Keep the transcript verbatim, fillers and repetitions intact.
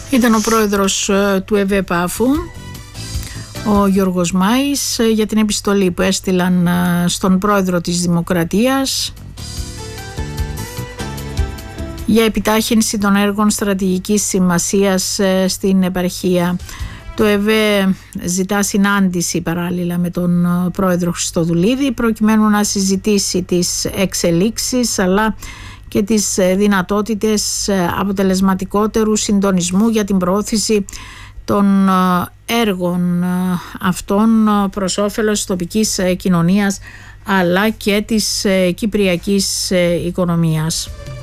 Ήταν ο πρόεδρος του ΕΒ Πάφου, ο Γιώργος Μάης, για την επιστολή που έστειλαν στον πρόεδρο της Δημοκρατίας για επιτάχυνση των έργων στρατηγικής σημασίας στην επαρχία. Το ΕΒΕ ζητά συνάντηση παράλληλα με τον πρόεδρο Χριστοδουλίδη προκειμένου να συζητήσει τις εξελίξεις αλλά και τις δυνατότητες αποτελεσματικότερου συντονισμού για την προώθηση των έργων αυτών προς όφελος της τοπικής κοινωνίας αλλά και της κυπριακής οικονομίας.